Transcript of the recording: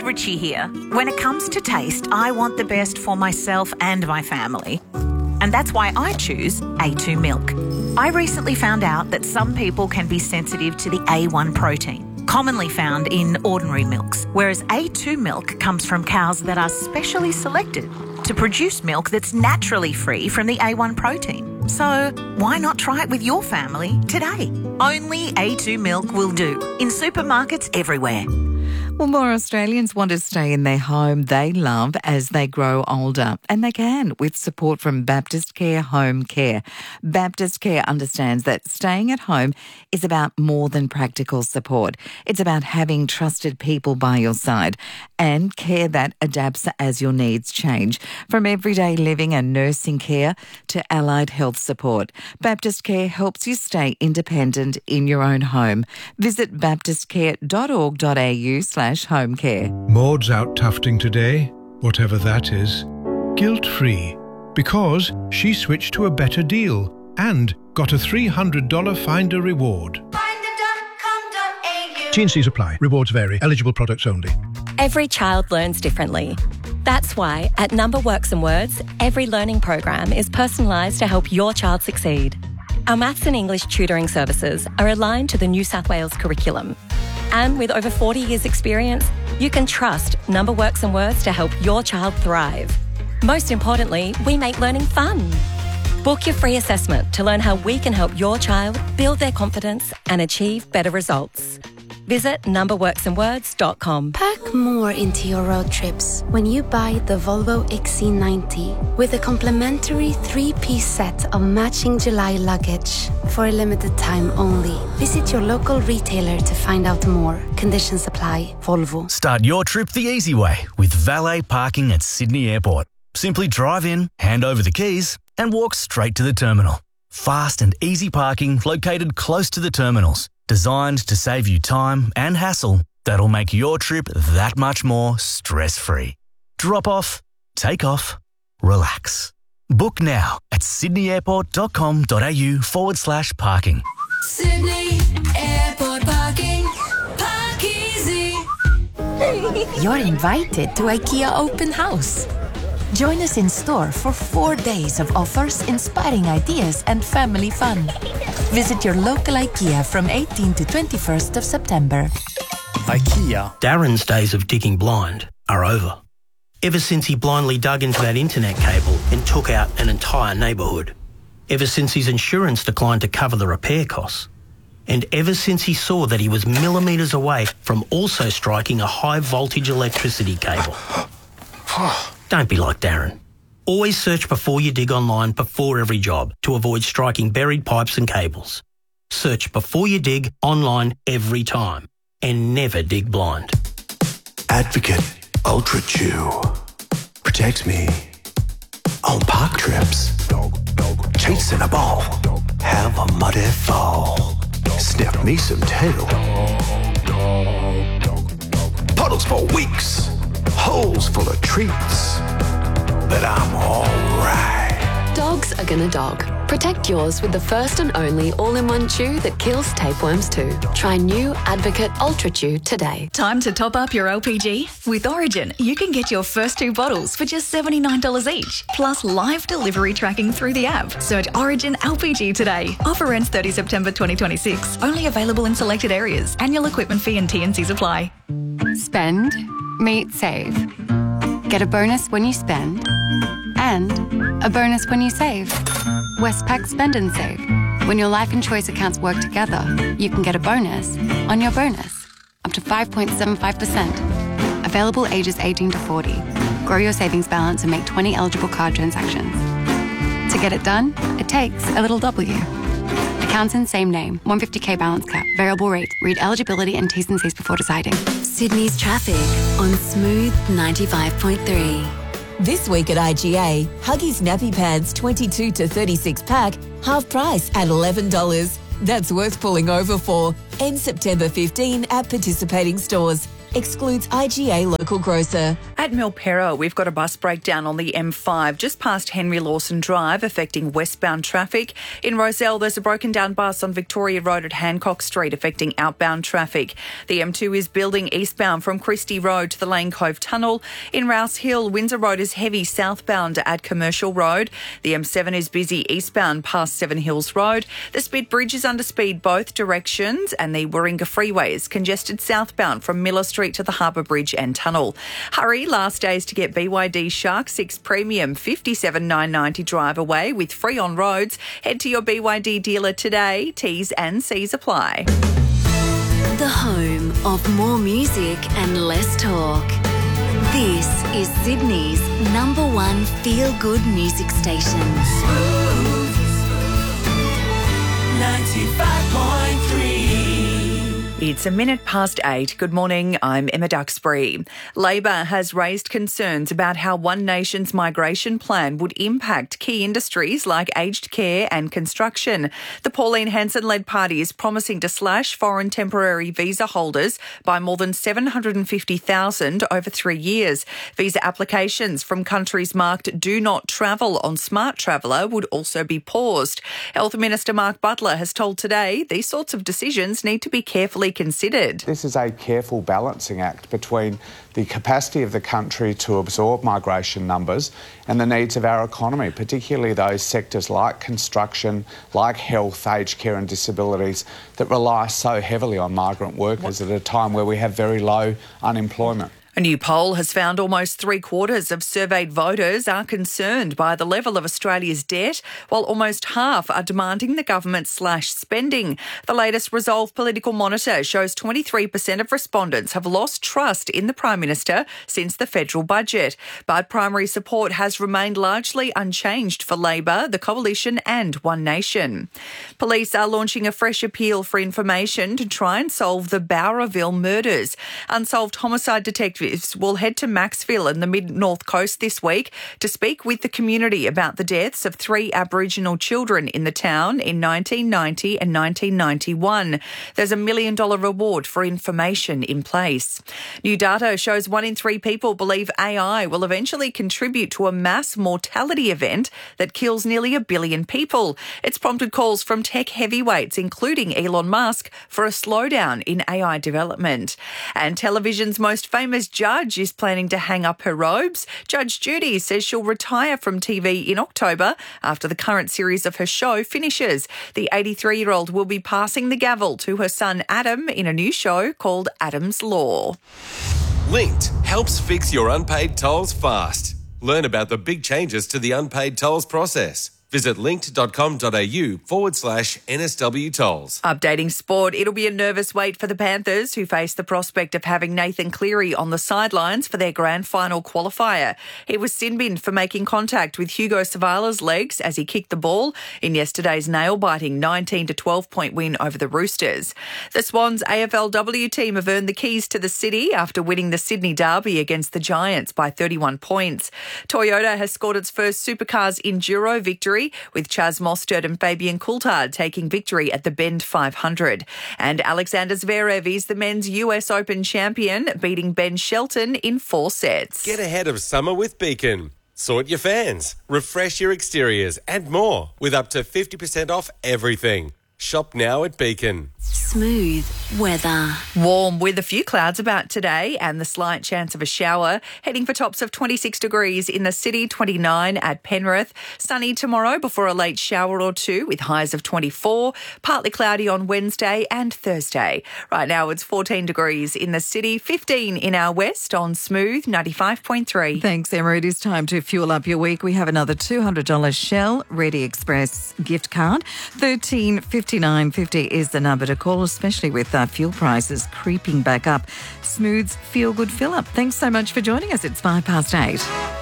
Ritchie here. When it comes to taste, I want the best for myself and my family. And that's why I choose A2 milk. I recently found out that some people can be sensitive to the A1 protein, commonly found in ordinary milks, whereas A2 milk comes from cows that are specially selected to produce milk that's naturally free from the A1 protein. So why not try it with your family today? Only A2 milk will do in supermarkets everywhere. Well, more Australians want to stay in their home they love as they grow older, and they can with support from Baptist Care Home Care. Baptist Care understands that staying at home is about more than practical support. It's about having trusted people by your side and care that adapts as your needs change, from everyday living and nursing care to allied health support. Baptist Care helps you stay independent in your own home. Visit baptistcare.org.au/home care. Maud's out tufting today, whatever that is, guilt-free, because she switched to a better deal and got a $300 Finder reward. Finder.com.au. T&Cs apply. Rewards vary. Eligible products only. Every child learns differently. That's why at Number Works and Words, every learning program is personalised to help your child succeed. Our maths and English tutoring services are aligned to the New South Wales curriculum. And with over 40 years' experience, you can trust Number Works and Words to help your child thrive. Most importantly, we make learning fun. Book your free assessment to learn how we can help your child build their confidence and achieve better results. Visit numberworksandwords.com. Pack more into your road trips when you buy the Volvo XC90 with a complimentary 3-piece set of matching July luggage for a limited time only. Visit your local retailer to find out more. Conditions apply. Volvo. Start your trip the easy way with valet parking at Sydney Airport. Simply drive in, hand over the keys, and walk straight to the terminal. Fast and easy parking located close to the terminals, designed to save you time and hassle that'll make your trip that much more stress-free. Drop off, take off, relax. Book now at sydneyairport.com.au/parking. Sydney Airport Parking. Park easy. You're invited to IKEA Open House. Join us in store for 4 days of offers, inspiring ideas and family fun. Visit your local IKEA from 18 to 21st of September. IKEA. Darren's days of digging blind are over. Ever since he blindly dug into that internet cable and took out an entire neighbourhood. Ever since his insurance declined to cover the repair costs. And ever since he saw that he was millimetres away from also striking a high voltage electricity cable. Don't be like Darren. Always search before you dig online before every job to avoid striking buried pipes and cables. Search before you dig online every time and never dig blind. Advocate Ultra Chew protects me on park trips. Chasing a ball, have a muddy fall. Sniff me some tail. Puddles for weeks, holes full of treats. But I'm alright. Dogs are gonna dog. Protect yours with the first and only all-in-one chew that kills tapeworms too. Try new Advocate Ultra Chew today. Time to top up your LPG? With Origin, you can get your first 2 bottles for just $79 each, plus live delivery tracking through the app. Search Origin LPG today. Offer ends 30 September 2026. Only available in selected areas. Annual equipment fee and T&Cs apply. Spend, meet, save. Get a bonus when you spend, and a bonus when you save. Westpac Spend and Save. When your life and choice accounts work together, you can get a bonus on your bonus, up to 5.75%. Available ages 18 to 40. Grow your savings balance and make 20 eligible card transactions. To get it done, it takes a little W. Accounts in same name, 150k balance cap, variable rate. Read eligibility and T's and C's before deciding. Sydney's traffic on Smooth 95.3. This week at IGA, Huggies Nappy Pads 22 to 36 pack, half price at $11. That's worth pulling over for. Ends September 15 at participating stores. Excludes IGA local grocer. At At Milperra, we've got a bus breakdown on the M5 just past Henry Lawson Drive, affecting westbound traffic. In Rozelle, there's a broken down bus on Victoria Road at Hancock Street, affecting outbound traffic. The M2 is building eastbound from Christie Road to the Lane Cove Tunnel. In Rouse Hill, Windsor Road is heavy southbound at Commercial Road. The M7 is busy eastbound past Seven Hills Road. The Spit Bridge is under speed both directions, and the Warringah Freeway is congested southbound from Miller Street to the Harbour Bridge and Tunnel. Hurry, last days to get BYD Shark 6 Premium $57,990 drive away with free on roads. Head to your BYD dealer today. T's and C's apply. The home of more music and less talk. This is Sydney's #1 feel-good music station. 95.3. It's 8:01. Good morning, I'm Emma Duxbury. Labor has raised concerns about how One Nation's migration plan would impact key industries like aged care and construction. The Pauline Hanson-led party is promising to slash foreign temporary visa holders by more than 750,000 over 3 years. Visa applications from countries marked Do Not Travel on Smart Traveller would also be paused. Health Minister Mark Butler has told Today these sorts of decisions need to be carefully considered. This is a careful balancing act between the capacity of the country to absorb migration numbers and the needs of our economy, particularly those sectors like construction, like health, aged care and disabilities that rely so heavily on migrant workers at a time where we have very low unemployment. A new poll has found almost 3/4 of surveyed voters are concerned by the level of Australia's debt, while almost half are demanding the government slash spending. The latest Resolve Political Monitor shows 23% of respondents have lost trust in the Prime Minister since the federal budget. But primary support has remained largely unchanged for Labor, the Coalition and One Nation. Police are launching a fresh appeal for information to try and solve the Bowraville murders. Unsolved homicide detectives will head to Maxville in the mid-north coast this week to speak with the community about the deaths of 3 Aboriginal children in the town in 1990 and 1991. There's a $1 million reward for information in place. New data shows 1 in 3 people believe AI will eventually contribute to a mass mortality event that kills nearly 1 billion people. It's prompted calls from tech heavyweights, including Elon Musk, for a slowdown in AI development. And television's most famous judge is planning to hang up her robes. Judge Judy says she'll retire from TV in October after the current series of her show finishes. The 83-year-old will be passing the gavel to her son Adam in a new show called Adam's Law. Linked helps fix your unpaid tolls fast. Learn about the big changes to the unpaid tolls process. Visit linked.com.au/NSW tolls. Updating sport, it'll be a nervous wait for the Panthers, who face the prospect of having Nathan Cleary on the sidelines for their grand final qualifier. He was sin-binned for making contact with Hugo Savala's legs as he kicked the ball in yesterday's nail-biting 19-12 point win over the Roosters. The Swans AFLW team have earned the keys to the city after winning the Sydney Derby against the Giants by 31 points. Toyota has scored its first Supercars Enduro victory, with Chaz Mostert and Fabian Coulthard taking victory at the Bend 500. And Alexander Zverev is the men's US Open champion, beating Ben Shelton in 4 sets. Get ahead of summer with Beacon. Sort your fans, refresh your exteriors and more with up to 50% off everything. Shop now at Beacon. Smooth weather. Warm with a few clouds about today and the slight chance of a shower. Heading for tops of 26 degrees in the city, 29 at Penrith. Sunny tomorrow before a late shower or two with highs of 24. Partly cloudy on Wednesday and Thursday. Right now it's 14 degrees in the city, 15 in our west on Smooth 95.3. Thanks, Emma. It is time to fuel up your week. We have another $200 Shell Ready Express gift card. $13.59.50 is the number to call, especially with fuel prices creeping back up. Smooth's Feel Good Fill Up. Thanks so much for joining us. It's 8:05.